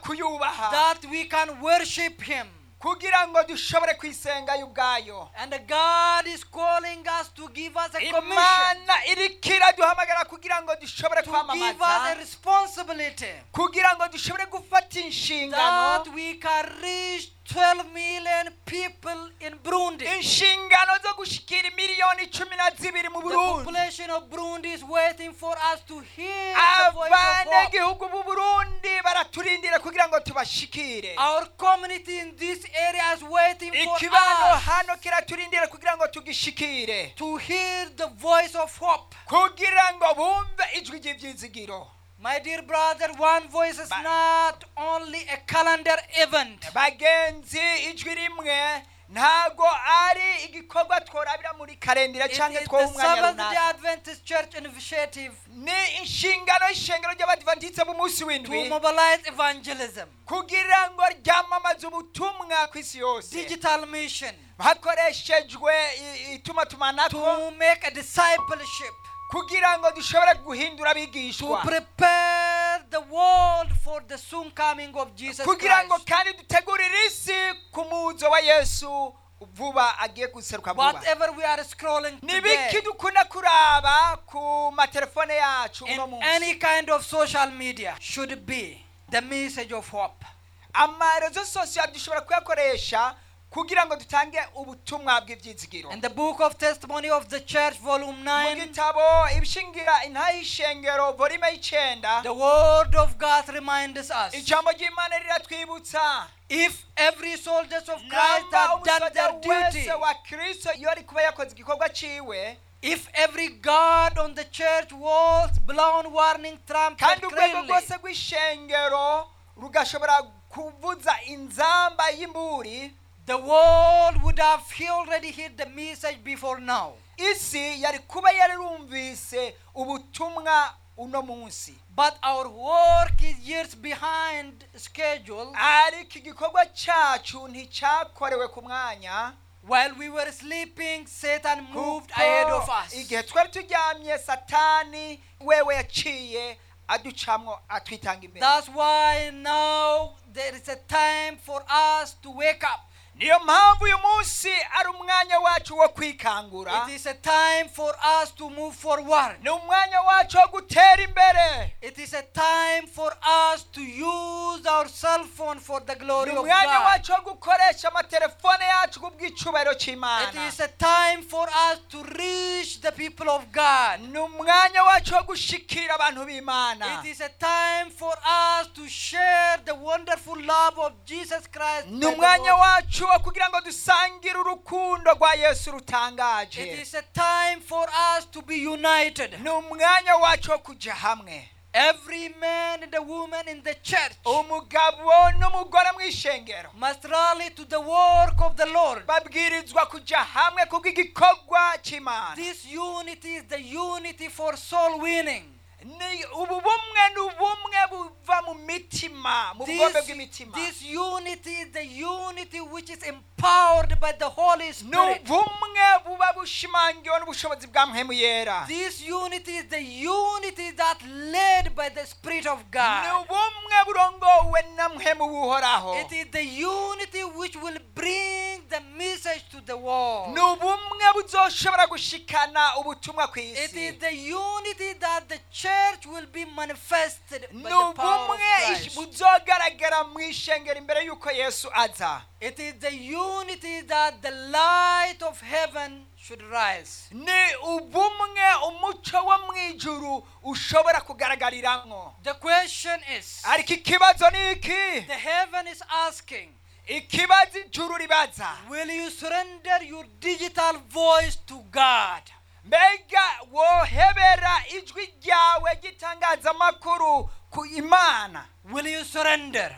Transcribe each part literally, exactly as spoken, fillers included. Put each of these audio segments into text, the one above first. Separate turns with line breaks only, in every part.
kuyubaha
that we can worship him.
kugira ngo dushobore kwisenga y'ubwayo.
And God is calling us to give us a commission,
Imana irikira duhamagara kugira ngo dushobore
to give us a
kwamamaza,
responsibility
kugira ngo dushobore gufata inshingano,
that we can reach twelve million people in Burundi.
inshingano zo gushikira miliyoni cumi na zibiri mu
The
Burundi.
population of Burundi is waiting for us to hear the voice of hope.
Abanyagihugu b'u Burundi baraturindira kugira ngo tubashikire.
Our community in this area is waiting for
Ikibano
us
hano kiraturindira kugira ngo tugishikire,
to hear the voice of hope.
kugira ngo bumve ijwi ry'ivyizigiro.
My dear brother, one voice is
Ba-
not only a calendar event.
Bagenzi, ijwi rimwe ntago ari igikorwa tworabira muri kalendira
It
canke
is
twoha
the
umwanya
Seventh-day
runaka.
Adventist Church initiative
Ni inshingano y'ishengero ry'abadivantiste b'umunsi
to
w'indwi
mobilize evangelism,
kugira ngo ryamamaze ubutumwa kw'isi yose
digital mission,
hakoreshejwe i- itumatumanako,
to make a discipleship,
kugira ngo dushobore guhindura
to
abigishwa,
prepare the world for the soon coming of Jesus
kugira ngo
Christ.
kandi dutegurire isi ku muzo wa Yesu vuba agiye guseruka vuba.
Whatever we are scrolling
Nibiki
today,
dukunda kuraba ku matelefone yacu uno
in any
munsi,
kind of social media, should be the message of hope.
amarezo sosiyo dushobora kuyakoresha kugira ngo dutange ubutumwa bw'ivyizigiro.
In the book of Testimony of the Church, volume
Mu
nine,
gitabo ibishingira intahe y'ishengero volume y'icenda,
the word of God reminds us,
ijambo ry'Imana riratwibutsa
if every soldier of Christ
namba
had done
umusoja
their duty,
wese wa Kristo iyo ari kuba yakoze igikorwa ciwe,
if every guard on the church was blown warning trumpet
kandi urwego
clearly,
rwose rw'ishengero rugashobora kuvuza inzamba y'imburi,
the world would have already heard the message before now.
isi yari kuba yarumvise ubutumwa uno munsi.
But our work is years behind schedule.
Ariko igikorwa cacu nticyakorewe ku mwanya,
While we were sleeping, Satan moved
kuko
ahead of us.
igihe twari turyamye Satani wewe yaciye aducamwo atwitanga imbere.
That's why now there is a time for us to wake up.
Niyo mpamvu uyu munsi ari umwanya wacu wo kwikangura,
It is a time for us to move forward.
ni umwanya wacu wo gutera imbere,
It is a time for us to use our cell phone for the
ni
glory of
umwanya
God.
wacu wo gukoresha amatelefone yacu kubw'icubahiro
It
c'Imana,
is a time for us to reach the people of God.
ni umwanya wacu wo gushikira abantu b'Imana,
It is a time for us to share the wonderful love of Jesus Christ.
ni
by the
umwanya
Lord.
wacu wo kugira ngo dusangire urukundo rwa Yesu
It
rutangaje,
is a time for us to be united.
ni umwanya wacu wo kuja hamwe,
Every man and a woman in the church
umugabo n'umugore mw'ishengero
must rally to the work of the Lord.
babwirizwa kuja hamwe kubw'igikorwa c'Imana.
This unity is the unity for soul winning.
Ni ubu bumwe ni ubumwe buva mu mitima, mu bugombe
This,
bw'imitima,
this unity is the unity which is empowered by the Holy
ni
Spirit.
ubumwe buba bushimangiwe n'ubushobozi bwa mpemu yera,
This unity is the unity that led by the Spirit of
ni
God.
ubumwe burongowe na mpemu w'uhoraho,
It is the unity which will bring the message to the world.
ni ubumwe buzoshobora gushikana ubutumwa ku
It
isi,
is the unity that the church will be manifested by
ni
the power of
ubumwe
Christ.
buzogaragara mu ishengero imbere y'uko Yesu aza,
It is the unity that the light of heaven should rise.
ni ubumwe umuco wo mw'ijuru ushobora kugaragariramwo.
The question is,
Ariko ikibazo ni iki?
the heaven is asking,
Ikibazo ijuru ribaza,
will you surrender your digital voice to God?
mbega wohebera ijwi ryawe ry'itangazamakuru ku Imana?
Will you surrender?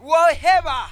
Woheba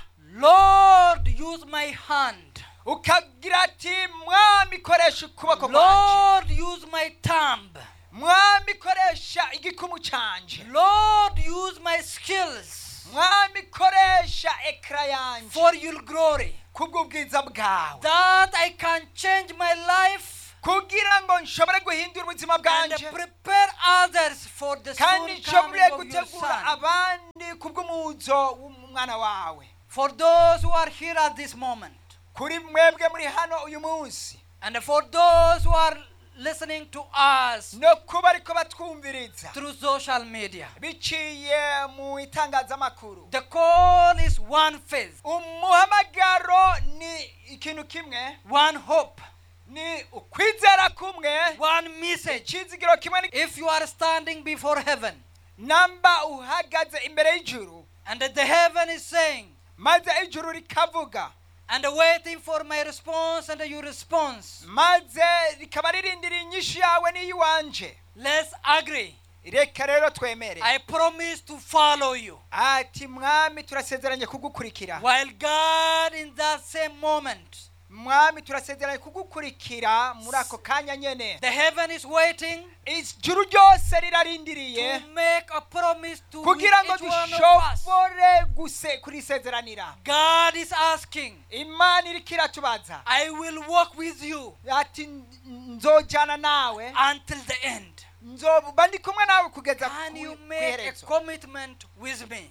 Lord, use my hand.
ukagira ati mwami koresha ukuboko kwanje,
Lord, use my thumb.
mwami koresha igikumu canje,
Lord, use my skills
mwami koresha ekra yanje
for your glory,
kubw'ubwiza bwawe,
that I can change my life
kugira ngo nshobore guhindura ubuzima
and
bwanje
prepare others for the
kandi
soon coming
nshobore
of your
gutegura
Son.
abandi kubw'umuzo umwana wawe.
For those who are here at this moment,
Kuri mwebwe muri hano uyu munsi,
and for those who are listening to us
no kuba ariko batwumviriza
through social media,
biciye mu itangazamakuru,
the call is one faith,
umuhamagaro ni ikintu kimwe,
one hope,
ni ukwizera kumwe,
one message.
ikizigiro kimwe.
If you are standing before heaven,
namba uhagaze imbere y'ijuru,
and the heaven is saying,
maze ijuru rikavuga,
and waiting for my response and your response,
maze rikaba ririndira inyishu yawe n'iyiwanje,
let's agree.
reka rero twemere.
I promise to follow you.
Ati mwami turasezeranye kugukurikira.
While God in that same moment,
Mwami turasezeranye kugukurikira muri ako kanya nyene.
the heaven is waiting
Ijuru ryose rirarindiriye
to make a promise to
kugira ngo
each one of us.
dushobore guse kurisezeranira.
God is asking,
Imana iriko iratubaza
I will walk with you
ati nzojana nawe
until the end.
nzoba ndi kumwe nawe kugeza
Can you
ku
make a
iherezo.
commitment with me?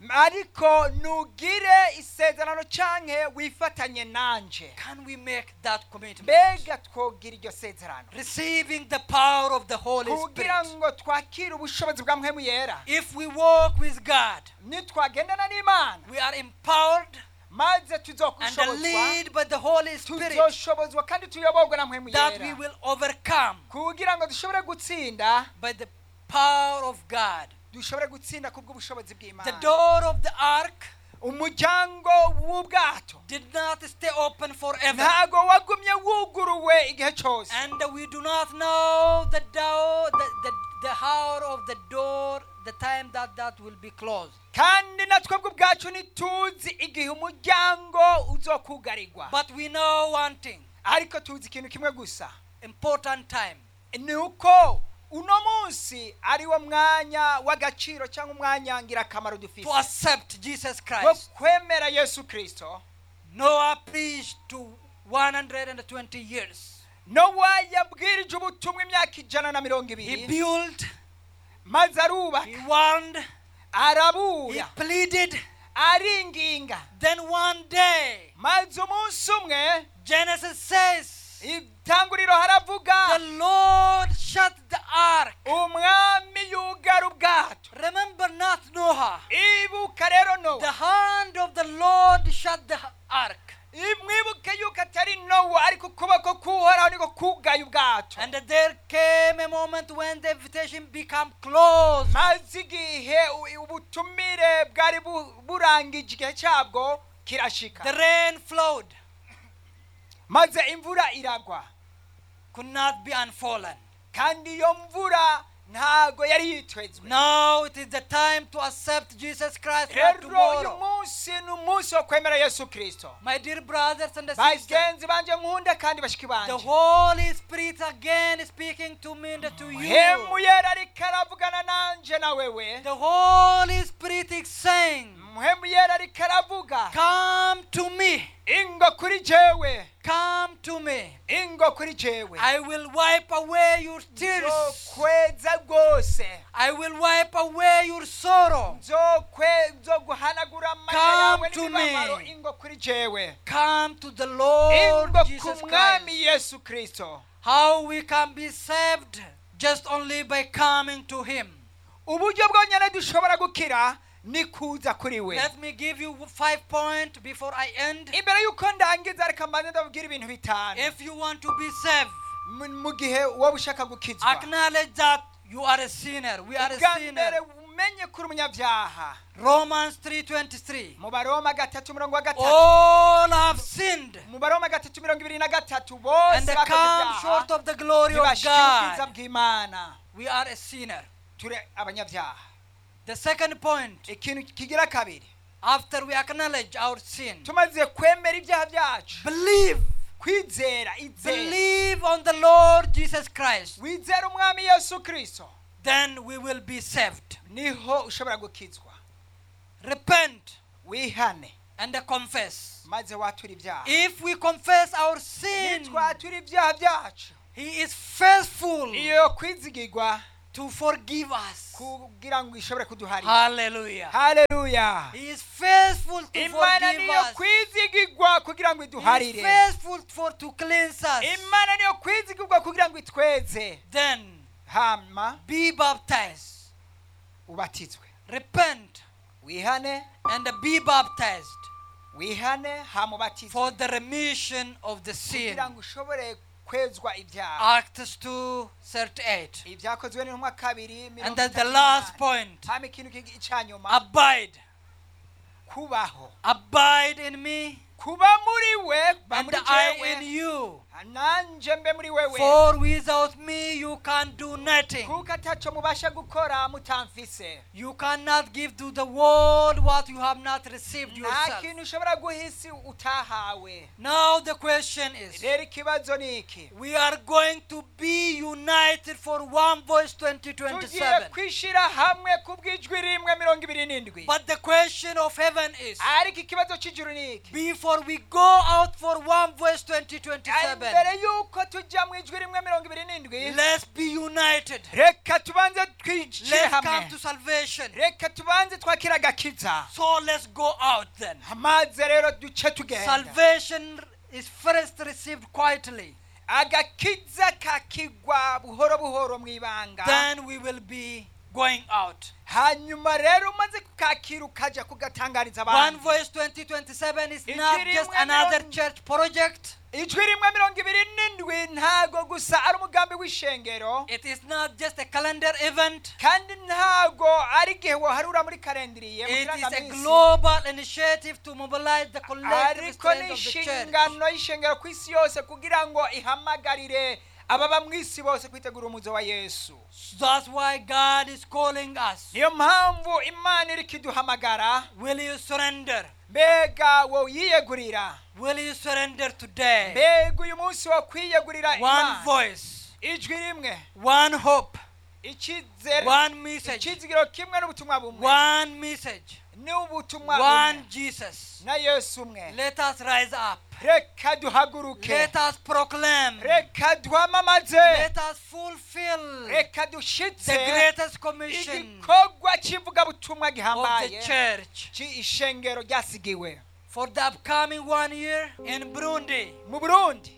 Ariko nugire isezerano canke wifatanye nanje.
Can we make that commitment?
Mbega twogira iryo sezerano
Receiving the power of the Holy
kugira
Spirit.
ngo twakire ubushobozi bwa mpwemu yera.
If we walk with God,
Nitwagendana n'Imana
we are empowered
maze
and
tuzokushobozwa,
led by the Holy Spirit,
tuzoshobozwa kandi tuyoborwa na mpwemu
that we
yera
will overcome
kugira ngo dushobore gutsinda,
by the power of God.
dushobore gutsinda kubw'ubushobozi
The
bw'Imana.
door of the ark
Umuryango w'ubwato
did not stay open forever,
ntago wagumye wuguruwe igihe cyose,
and we do not know the door, the, the, the hour of the door, the time that that will be closed.
kandi natwe ubwacu ntituzi igihe umuryango uzokugarirwa.
But we know one thing,
Ariko tuzi ikintu kimwe gusa,
important time.
ni uko uno munsi ari wo mwanya w'agaciro cyangwa umwanya ngirakamaro dufite
To accept Jesus
wo
Christ.
kwemera Yesu Kristo.
Noah preached to one hundred twenty years.
Nowa yabwirije ubutumwa imyaka ijana na mirongo
He
ibiri,
built,
maze
he
arubaka,
warned, he
arabura,
pleaded.
aringinga.
Then one day,
Maze umunsi umwe
Genesis says,
itanguriro haravuga,
the Lord shut the ark.
umwami yugara ubwato.
Remember not Noah.
Ibuka rero
The
Nowa,
hand of the Lord shut the ark.
mwibuke yuko atari Nowa ariko ukuboko k'Uhoraho niko kugaye ubwato.
And there came a moment when the invitation became closed.
Maze igihe u- ubutumire bwari bu- burangije igihe cyabwo kirashika,
The rain flowed,
maze imvura iragwa,
could not be unfallen.
kandi iyo mvura ntago yari yitwezwe.
Now it is the time to accept Jesus Christ for
Rero uyu
tomorrow.
munsi ni umunsi wo kwemera Yesu Kristo.
My dear brothers and sisters,
Bagenzi banje nkunda kandi bashiki
the
banje,
Holy Spirit again is speaking to me and to you.
Mpwemu yera ariko aravugana nanje na wewe.
The Holy Spirit is saying,
Mpwemu yera ariko aravuga,
come to me,
ingo kuri jewe,
come to me.
ingo kuri jewe.
I will wipe away your tears.
Nzokweza rwose,
I will wipe away your sorrow.
nzokwe nzoguhanagura amarira
Come
yawe
to
n'imibabaro.
me.
Ingo kuri jewe,
Come to the Lord
ingo ku
Jesus
mwami
Christ.
Yesu Kristo.
How we can be saved just only by coming to Him.
Uburyo bwonyene dushobora gukira ni kuza kuri we.
Let me give you five points before I end.
Imbere yuko ndangiza reka mbanze ndababwira ibintu bitanu.
If you want to be saved,
Mu- mu gihe wowe ushaka gukizwa,
acknowledge that you are a sinner. We are a
ubwa mbere
sinner.
umenye kuri umunyabyaha.
Romans three twenty-three.
Mu Baroma gatatu mirongo wa gatatu,
All have sinned
mu Baroma gatatu mirongo ibiri na gatatu,
and
bose
they
bakoze
come short
ibyaha
of the glory of
ntibashika ubwiza
God.
bw'Imana.
We are a sinner.
Turi abanyabyaha.
The second point,
Ikintu kigira kabiri,
after we acknowledge our sin,
tumaze kwemera ibyaha byacu,
believe,
kwizera, izera,
believe on the Lord Jesus Christ.
wizera umwami Yesu Kristo,
Then we will be saved.
niho ushobora gukizwa.
Repent
Wihane
and confess.
maze watura ibyaha.
If we confess our sin,
Nitwatura ibyaha byacu,
He is faithful
iyo kwizigirwa
to forgive us.
kugira ngo ishobore kuduharira.
Hallelujah.
Haleluya.
He is faithful to
Imana
forgive
niyo
us.
kwizigirwa kugira ngo
He is
iduharire.
faithful for to cleanse us.
Imana niyo kwizigirwa kugira ngo itweze.
Then
Hama
be baptized.
ubatizwe.
Repent
Wihane,
and be baptized
wihane hama ubatizwe.
for the remission of the sin.
Kugira ngo ushobore kwezwa ibyaha.
Acts two thirty-eight.
Ibyakozwe n'intumwa kabiri mirongo
And then the
itatu
last
n'umunani.
point.
Hama ikintu kigi- icyanyuma
Abide.
kubaho.
Abide in me
Kuba muri we, ba
and
muri
I in
jewe,
you.
nanje mbe muri wewe.
For without me you can do nothing.
Kuko ataco mubasha gukora mutamfise.
You cannot give to the world what you have not received
Nta
yourself.
kintu ushobora guhisi utahawe.
Now the question is,
Rero ikibazo ni iki?
we are going to be united for one voice twenty
Tugiye
twenty-seven.
kwishira hamwe kubw'ijwi rimwe mirongo ibiri n'indwi.
But the question of heaven is,
Ariko ikibazo c'ijuru ni iki?
before we go out for one voice twenty twenty-seven,
Mbere yuko tujya mu ijwi rimwe mirongo ibiri n'indwi,
let's be united.
reka tubanze twishire
Let's come
hamwe.
to salvation.
Reka tubanze twakira agakiza.
So let's go out then.
Amaze rero duce tugenda.
Salvation is first received quietly.
Agakiza kakigwa buhoro buhoro mu ibanga.
Then we will be going out.
Hanyuma rero umaze kukakira ukaja kugatangariza
One
abantu.
voice twenty twenty-seven is
Ijwi
not
rimwe
just another
mirongo-
church project.
Ijwi rimwe mirongo ibiri n'indwi ntago gusa ari umugambi w'ishengero,
It is not just a calendar event.
kandi ntago ari igihe woharura muri kalendiriye mu
It is a
kirangaminsi,
global initiative to mobilize the collective
ariko
strength
ni
of the church.
inshingano y'ishengero ku isi yose kugira ngo ihamagarire ababa mu isi bose kwitegura umuzo wa Yesu.
That's why God is calling us.
Niyo mpamvu Imana iri kiduhamagara.
Will you surrender?
Mbega wo yiyegurira?
Will you surrender today?
Mbega uyu munsi wo kwiyegurira
One
Imana?
voice,
Ijwi rimwe,
one hope,
icyizere,
one message,
icyizigiro kimwe n'ubutumwa bumwe,
one message,
n'ubutumwa
one
bumwe
Jesus.
na Yesu umwe.
Let us rise up.
Reka duhaguruke,
Let us proclaim.
reka duhamamaze,
Let us fulfill
reka
the
dushitse
greatest commission
igikorwa cy'ivugabutumwa
of the
gihambaye
church
cy'ishengero ryasigiwe
for the upcoming one year in Burundi.
mu Burundi.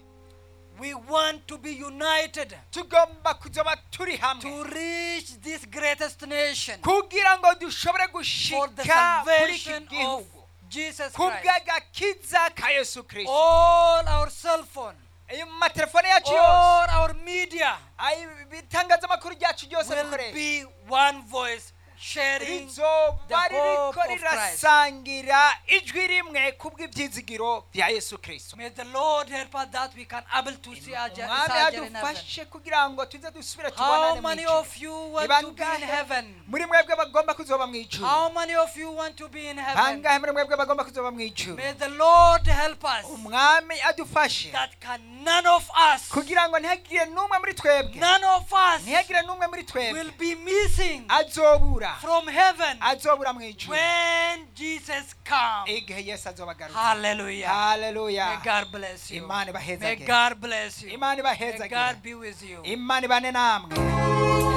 We want to be united
Tugomba kuzoba turi
to
hamwe
reach this greatest nation
kugira ngo dushobore
for the
gushika kuri iki
salvation of
gihugu
Jesus Christ.
kubw'agakiza ka Yesu Kristo.
All our cell phone,
Ayo matelefone yacu yose,
all our media
ayo ibitangazamakuru byacu byose
will
dukoresha,
be one voice sharing
rizoba
the hope
ririko
of Christ.
rirasangira ijwi rimwe kubw'ibyizigiro bya Yesu Kristo.
May the Lord help us that we can able to see our journey
Umwami
in heaven.
adufashe kugira ngo tuze dusubire
How
tubonane mu
many
ijuru.
of you want
Ni
to be in
bangahe
heaven?
muri mwebwe bagomba kuzoba mu ijuru?
How many of you want to be in heaven?
Bangahe muri mwebwe bagomba kuzoba mu ijuru?
May the Lord help us
Umwami adufashe
that can none of us,
kugira ngo ntihagire n'umwe muri twebwe,
none of us
ntihagire n'umwe muri
will
twebwe
be missing
azobura,
from heaven
azobura mu ijuru
when Jesus comes.
igihe Yesu azobagarutse.
Hallelujah.
Haleluya.
May God bless you.
Imana
May
ibahezage.
God bless you.
Imana
May
ibahezage.
God be with you.
Imana ibane namwe.